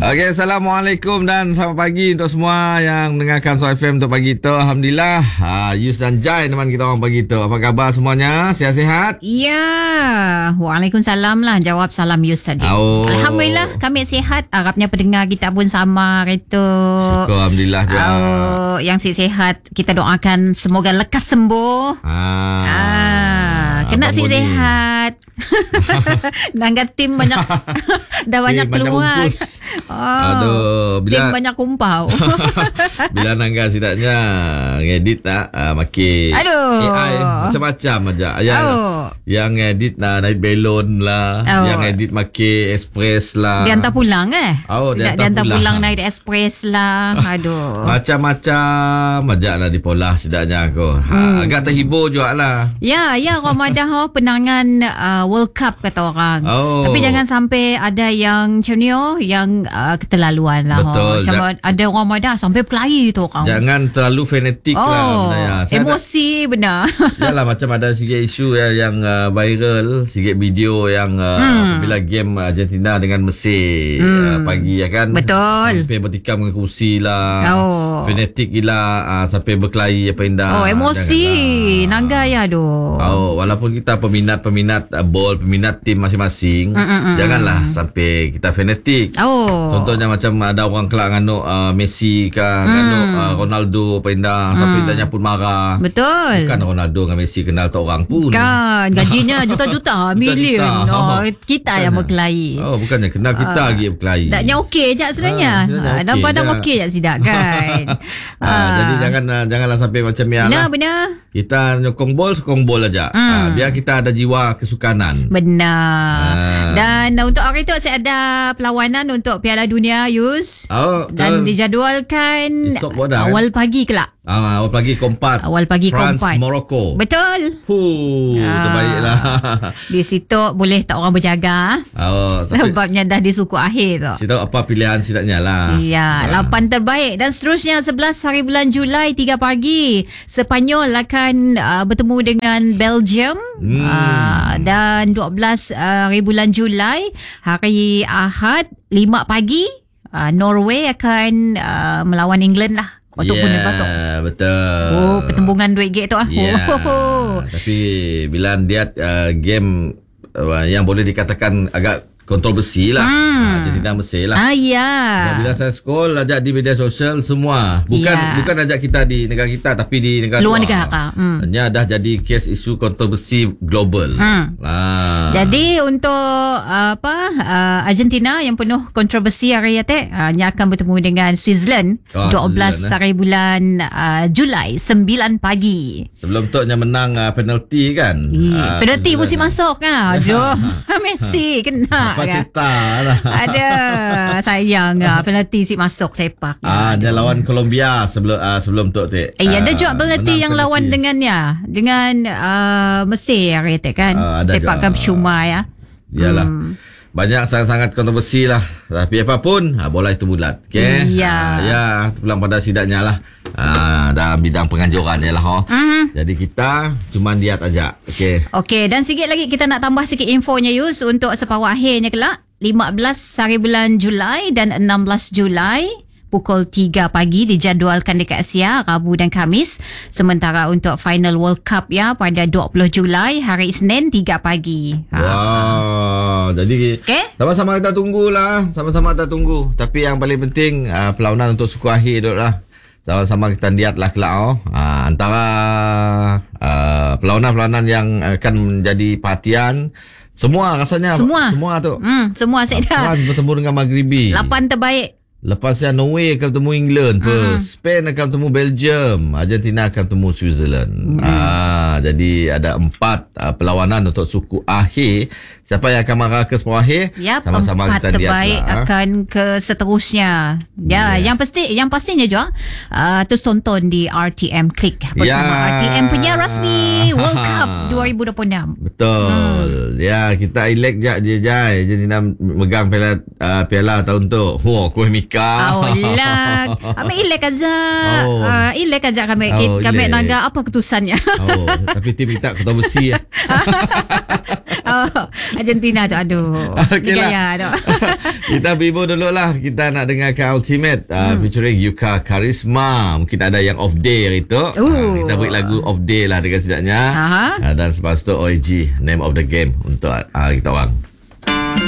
Okey, Assalamualaikum dan selamat pagi untuk semua yang mendengarkan Suara FM untuk pagi tu. Alhamdulillah, Yus dan Jai teman kita orang pagi tu. Apa khabar semuanya? Sihat-sihat? Ya, Waalaikumsalam lah. Jawab salam Yus tadi. Alhamdulillah kami sihat. Harapnya pendengar kita pun sama itu. Syukur Alhamdulillah juga. Yang sihat kita doakan semoga lekas sembuh. Kena sihat. Nangga tim banyak dah banyak keluar. Bila tim banyak kumpau. Bila Nangga sidaknya ngedit makin AI macam-macam aja. Yang ngedit naik belon lah, yang ngedit makin express lah. Diantar pulang diantar pulang naik express lah. Macam-macam aja lah dipolah sidaknya aku. Agak terhibur juga lah. Ya Ramadan penangan World Cup kata orang. Tapi jangan sampai ada yang macam ni yang keterlaluan lah. Betul. Macam ada orang madah sampai pelai tu orang. Jangan terlalu fanatik lah. Emosi benar. Yalah, macam ada sikit isu yang viral, sikit video yang bila game Argentina dengan Mesir pagi kan. Betul. Sampai bertikam dengan kursi lah. Fanatik gila, sampai berkelahi apa indah. Emosi. Nangga ya aduh. Walaupun kita peminat bol, peminat tim masing-masing, janganlah sampai kita fanatik. Contohnya macam ada orang kelak nganuk Messi ke nganuk Ronaldo apa indah, sampai tanya pun marah. Betul. Bukan Ronaldo dengan Messi kenal tak orang pun. Kan gajinya juta-juta, milion. Kita yang berkelahi. Bukannya kenal kita lagi berkelahi. Taknya okey je sebenarnya. Dan padang okey je sidak kan. Jadi janganlah sampai macam ni lah. Benar. Kita sokong bol aja. Biar kita ada jiwa kesukanan. Benar. Dan untuk hari itu saya ada perlawanan untuk Piala Dunia Yus. Dan dijadualkan awal pagi kelak. Awal pagi keempat. France, Morocco. Betul. Terbaiklah. Di situ boleh tak orang berjaga. Sebabnya dah di suku akhir tu. Situ apa pilihan sidaknya lah. Ya, 8 terbaik. Dan seterusnya 11 hari bulan Julai 3 pagi. Sepanyol akan bertemu dengan Belgium. Dan 12 hari bulan Julai hari Ahad 5 pagi. Norway akan melawan England lah. Betul. Pertembungan duit gate tu Tapi bila dia game yang boleh dikatakan agak kontroversi lah. Argentina Mesir lah. Bila saya scroll ajak di media sosial semua. Bukan ajak kita di negara kita, tapi di negara luar negara. Hanya dah jadi kes isu kontroversi global. Jadi untuk Argentina yang penuh kontroversi hari ini akan bertemu dengan Switzerland 12 hari bulan Julai 9 pagi. Sebelum tu hanya menang penalti kan. Penalti mesti masuk kan. Aduh, Messi kena. Apa cerita lah. Ada sayang penalti si masuk sepak. Dia lawan Colombia sebelum tu. Ada juga penalti yang lawan dengannya dengan Mesir hari tu kan. Sepak kan percuma ya. Yalah. Banyak sangat-sangat kontroversi lah. Tapi apapun, bola itu bulat. Okay? Pulang pada sidaknya lah. Dalam bidang penganjuran je lah. Jadi kita cuma lihat aja. Okey, dan sikit lagi kita nak tambah sikit infonya Yus untuk separuh akhirnya kelak. 15 hari bulan Julai dan 16 Julai. Pukul 3 pagi dijadualkan dekat Asia, Rabu dan Khamis. Sementara untuk final World Cup pada 20 Julai, hari Isnin 3 pagi. Jadi sama-sama kita tunggulah. Sama-sama kita tunggu. Tapi yang paling penting perlawanan untuk suku akhir tu lah. Sama-sama kita lihatlah kelak antara perlawanan-perlawanan yang akan menjadi perhatian. Semua rasanya. Semua tu. Semua saya dah. France bertemu dengan Maghribi. 8 terbaik. Lepasnya Norway akan bertemu England Spain akan bertemu Belgium, Argentina akan bertemu Switzerland. Jadi ada 4 perlawanan untuk suku akhir. Siapa yang akan marah ke separuh akhir? Sama-sama kita lihat. 4 terbaik akan ke seterusnya. Yang pastinya juga terus tonton di RTM Click bersama RTM punya rasmi World Cup 2026. Betul. Kita elak je Jai. Argentina megang piala tahun tu. Kuih Mika. Ambil elak aja. Elak aja kami naga apa keputusannya. Tapi tim kita kontroversi. Argentina tu aduh. Okey lah. Kita bibo dulu lah. Kita nak dengarkan Ultimate featuring Yuka Karisma. Mungkin ada yang off day hari tu. Kita beri lagu off day lah dengan sedapnya. Dan lepas tu OIG, Name of the Game untuk kita orang.